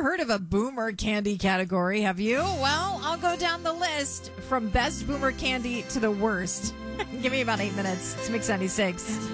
never heard of a boomer candy category, have you? Well, I'll go down the list from best boomer candy to the worst. Give me about 8 minutes. It's Mix 96.